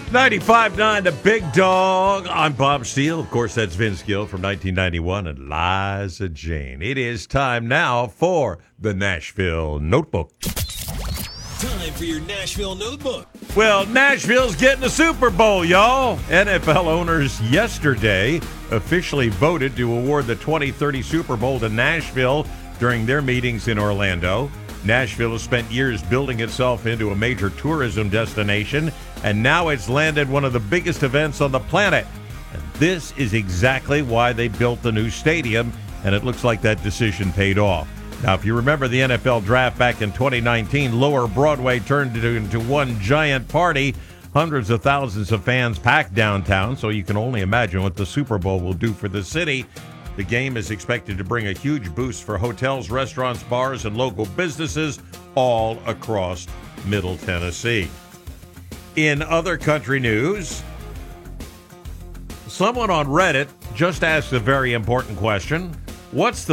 95.9 The Big Dog. I'm Bob Steele. Of course, that's Vince Gill from 1991 and Liza Jane. It is time now for the Nashville Notebook. Time for your Nashville Notebook. Well, Nashville's getting the Super Bowl, y'all. NFL owners yesterday officially voted to award the 2030 Super Bowl to Nashville during their meetings in Orlando. Nashville has spent years building itself into a major tourism destination, and now it's landed one of the biggest events on the planet. And this is exactly why they built the new stadium, and it looks like that decision paid off. Now, if you remember the NFL draft back in 2019, Lower Broadway turned into one giant party. Hundreds of thousands of fans packed downtown, so you can only imagine what the Super Bowl will do for the city. The game is expected to bring a huge boost for hotels, restaurants, bars, and local businesses all across Middle Tennessee. In other country news, someone on Reddit just asked a very important question. What's the